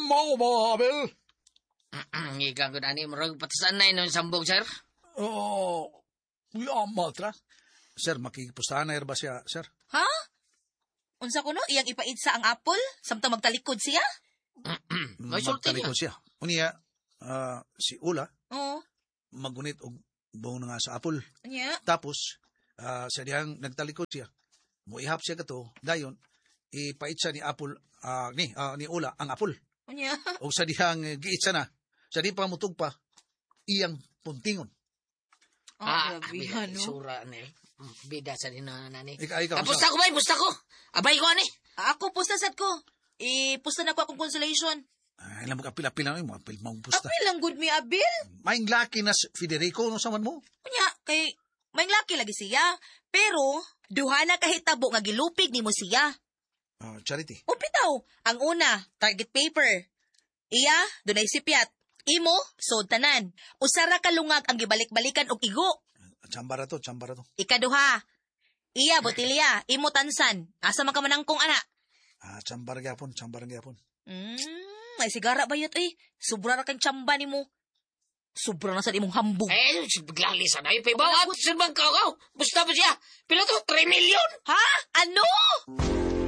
Mau ba, Abel? Ikaw ko na ni murag patasanay ng sambog, sir. Oh, yamal tra. Sir, makikipustahan na ba siya, sir? Ha? Unsa kuno iyang ipaitsa ang apple samtang magtalikod siya? May sulti niya. Magtalikod siya. Unya, si Ula, Oo. magunit og buong na nga sa apple. Nya. Tapos, sa diyang nagtalikod siya, muihap siya kato, dayon, ipaitsa ni Apple, ni Ula, ang apple. Nya. O sa diyang giitsa na, sa di pa mutug pa, iyang puntingon. Grabe no. Sura ni. Bida sa din na nani. Ikaw, Pusta ko ba? Pusta ko. Abay ko ani. Ako pusta sad ko. Pusta na ko akong consolation. Ay, alam mo ka pila-pila mo, apil mong pusta. Apil lang good me Abil. Maing laki na si Federico, no saman mo? Nya kay may laki lagi siya. Pero duha na kahitabo nga gilupig nimo siya. Charity. O bitaw, ang una, target paper. Iya, dunay sipyat. Imo, sod tanan. Usara ka lungag ang gibalik-balikan og igo. Chambara to. Ikaduha. Iya, botilya. Imo tansan. Asa man ka manangkong ana? Chambar gyapon. May sigara ba yun eh? Sobra ra kang tsamba ni mo. Sobra na sa imong hambog. Biglali sa na. Ipay bawat. Sir bang kao. Busta ba siya? Pila to? 3 million? Ha? Ano?